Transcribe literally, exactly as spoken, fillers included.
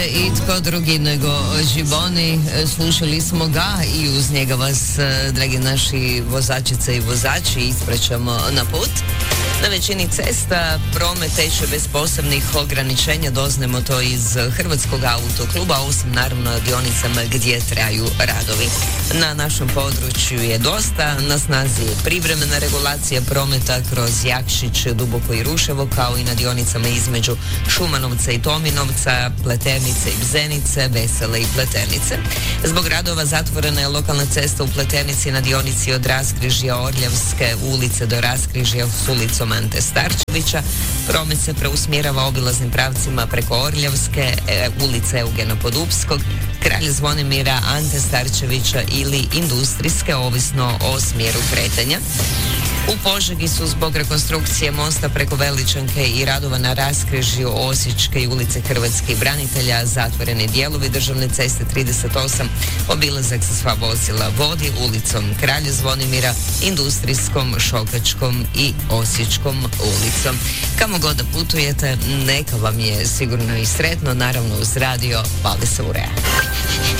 I tko drugi nego Žiboni, slušali smo ga i uz njega vas, dragi naši vozačice i vozači, ispraćamo na put. Na većini cesta promet teče bez posebnih ograničenja, doznemo to iz Hrvatskog autokluba, osim naravno dionicama gdje traju radovi. Na našem području je dosta, na snazi je privremena regulacija prometa kroz Jakšić, Duboko i Ruševo, kao i na dionicama između Šumanovca i Tominovca, Pleternice i Bzenice, Vesele i Pleternice. Zbog radova zatvorena je lokalna cesta u Pleternici na dionici od raskrižja Orljavske ulice do raskrižja s ulicom Ante Starčevića. Promet se preusmjerava obilaznim pravcima preko Orljavske, e, ulice Eugena Podupskog, Kralja Zvonimira, Ante Starčevića ili Industrijske, ovisno o smjeru kretanja. U Požegi su zbog rekonstrukcije mosta preko Veličanke i radova na raskrižju Osječke i ulice Hrvatskih branitelja zatvoreni dijelovi državne ceste trideset osam, obilazak se sva vozila vodi ulicom Kralja Zvonimira, Industrijskom, Šokačkom i Osječkom ulicom. Kamo god da putujete, neka vam je sigurno i sretno, naravno uz radio Vali se u Rea.